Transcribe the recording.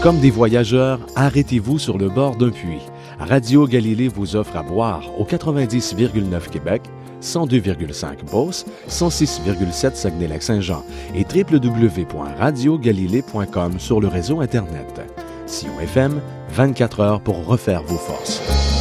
Comme des voyageurs, arrêtez-vous sur le bord d'un puits. Radio Galilée vous offre à boire au 90,9 Québec, 102,5 Beauce, 106,7 Saguenay-Lac-Saint-Jean et www.radiogalilée.com sur le réseau Internet. Sion FM, 24 heures pour refaire vos forces.